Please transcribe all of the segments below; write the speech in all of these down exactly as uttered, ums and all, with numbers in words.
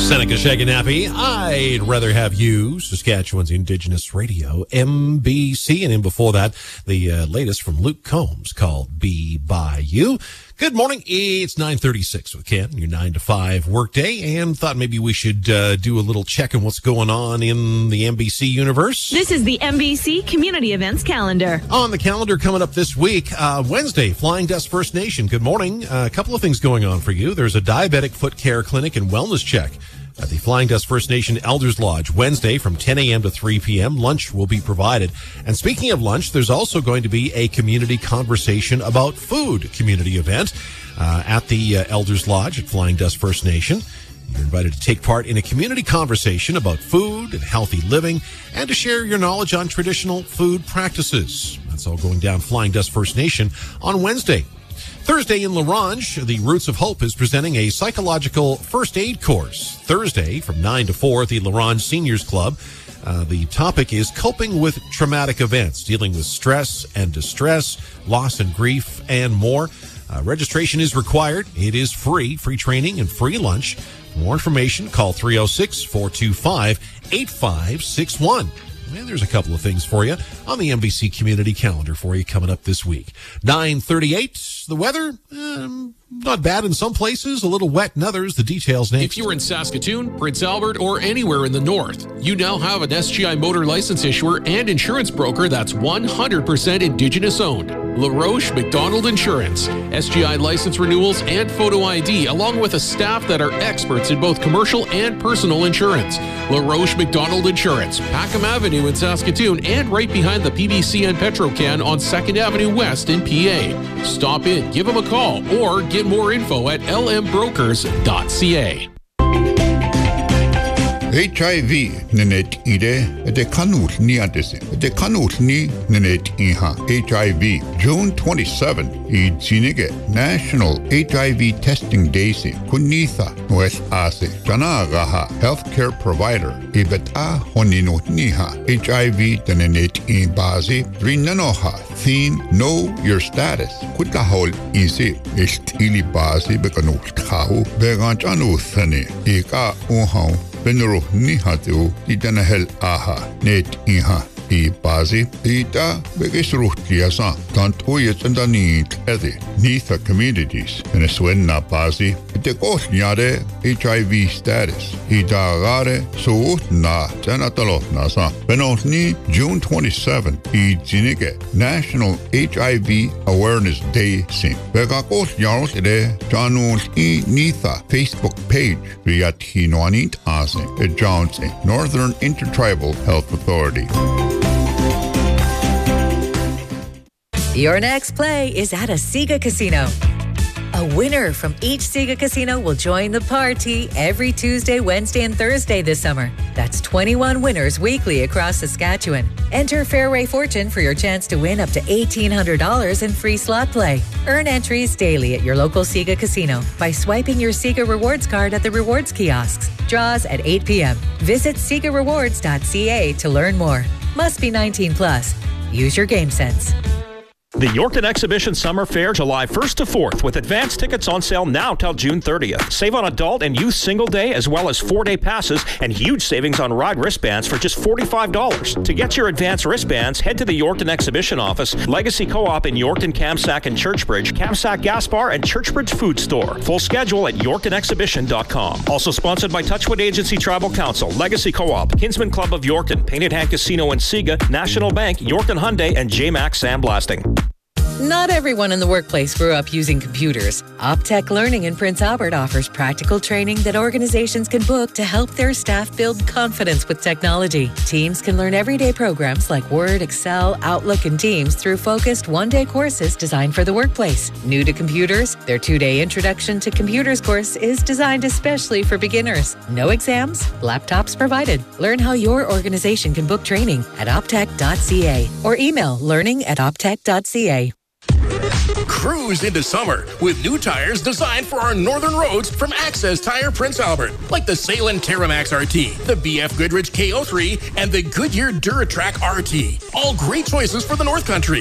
Seneca Shaganappi, I'd rather have you, Saskatchewan's Indigenous Radio, M B C. And in before that, the uh, latest from Luke Combs called Be By You. Good morning. It's nine thirty-six with Ken, your nine to five workday, and thought maybe we should uh, do a little check on what's going on in the M B C universe. This is the M B C Community Events Calendar. On the calendar coming up this week, uh, Wednesday, Flying Dust First Nation. Good morning. Uh, a couple of things going on for you. There's a diabetic foot care clinic and wellness check at the Flying Dust First Nation Elders Lodge, Wednesday from ten a.m. to three p.m. Lunch will be provided. And speaking of lunch, there's also going to be a community conversation about food community event uh, at the uh, Elders Lodge at Flying Dust First Nation. You're invited to take part in a community conversation about food and healthy living and to share your knowledge on traditional food practices. That's all going down Flying Dust First Nation on Wednesday. Thursday in La Ronge, the Roots of Hope is presenting a psychological first aid course. Thursday from nine to four at the La Ronge Seniors Club. Uh, the topic is coping with traumatic events, dealing with stress and distress, loss and grief, and more. Uh, registration is required. It is free, free training and free lunch. For more information, call three oh six, four two five, eight five six one. And there's a couple of things for you on the M B C community calendar for you coming up this week. nine thirty-eight, the weather, um, not bad in some places, a little wet in others. The details next. If you're in Saskatoon, Prince Albert, or anywhere in the north, you now have an S G I motor license issuer and insurance broker that's one hundred percent Indigenous owned. LaRoche McDonald Insurance. S G I license renewals and photo I D, along with a staff that are experts in both commercial and personal insurance. LaRoche McDonald Insurance, Packham Avenue in Saskatoon, and right behind the P B C and Petrocan on second Avenue West in P A. Stop in, give them a call, or get more info at l m brokers dot c a. H I V nenet ide de kanul ni adese de kanul ni nenet iha H I V June twenty-seventh I Zinige National H I V Testing Daisy Kunitha West Ase Janagaha Healthcare Provider Ibeta Honino Niha H I V Denenet in Bazi Rinanoha Thin Know Your Status Kutahol Easy Estili Bazi Bekanul Kahu Beganjanu Thane Ika Uha Benro Nihatu Idanahel Aha Net Iha I Bazi Ita Begesruhtiasa Tant Uyet and Danit Edi Nitha Communities Venezuela Bazi De Gosnyare H I V status Ida Gare Suut Na Janatalo Nasa Benotni June twenty-seventh I Zinige National H I V Awareness Day Sim Vega Gosnyaros Ede Janus I Nitha Facebook page Riat Hinoanit Ase Ed Jones Northern Intertribal Health Authority. Your next play is at a Sega Casino. A winner from each Sega Casino will join the party every Tuesday, Wednesday, and Thursday this summer. That's twenty-one winners weekly across Saskatchewan. Enter Fairway Fortune for your chance to win up to eighteen hundred dollars in free slot play. Earn entries daily at your local Sega Casino by swiping your Sega Rewards card at the rewards kiosks. Draws at eight p.m. Visit sega rewards dot c a to learn more. Must be nineteen plus. Use your game sense. The Yorkton Exhibition Summer Fair, July first to fourth, with advance tickets on sale now till June thirtieth. Save on adult and youth single day, as well as four-day passes, and huge savings on ride wristbands for just forty-five dollars. To get your advance wristbands, head to the Yorkton Exhibition Office, Legacy Co-op in Yorkton, Kamsack, and Churchbridge, Kamsack Gas Bar, and Churchbridge Food Store. Full schedule at yorkton exhibition dot com. Also sponsored by Touchwood Agency Tribal Council, Legacy Co-op, Kinsman Club of Yorkton, Painted Hand Casino and Sega, National Bank, Yorkton Hyundai, and J MAX Sandblasting. Not everyone in the workplace grew up using computers. Optech Learning in Prince Albert offers practical training that organizations can book to help their staff build confidence with technology. Teams can learn everyday programs like Word, Excel, Outlook, and Teams through focused one-day courses designed for the workplace. New to computers, their two-day Introduction to Computers course is designed especially for beginners. No exams, laptops provided. Learn how your organization can book training at optech dot c a or email learning at optech dot c a. Cruise into summer with new tires designed for our northern roads from Access Tire Prince Albert, like the Salem Terramax R T, the B F Goodrich K O three, and the Goodyear Duratrack R T. All great choices for the North Country.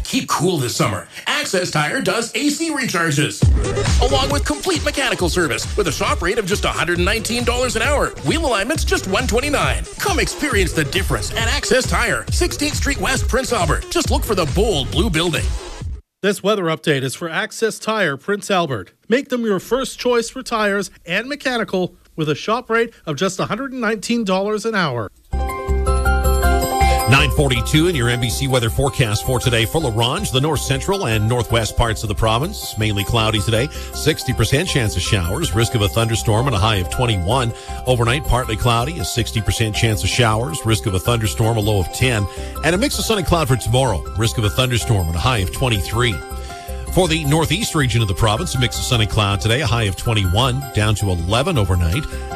Keep cool this summer. Access Tire does A C recharges, along with complete mechanical service with a shop rate of just one hundred nineteen dollars an hour. Wheel alignment's just one hundred twenty-nine dollars. Come experience the difference at Access Tire, sixteenth Street West, Prince Albert. Just look for the bold blue building. This weather update is for Access Tire, Prince Albert. Make them your first choice for tires and mechanical with a shop rate of just one hundred nineteen dollars an hour. nine forty-two in your N B C weather forecast for today for La Ronge, the north central and northwest parts of the province. Mainly cloudy today, sixty percent chance of showers, risk of a thunderstorm and a high of twenty-one. Overnight, partly cloudy, a sixty percent chance of showers, risk of a thunderstorm, a low of ten. And a mix of sun and cloud for tomorrow, risk of a thunderstorm and a high of twenty-three. For the northeast region of the province, a mix of sun and cloud today, a high of twenty-one, down to eleven overnight.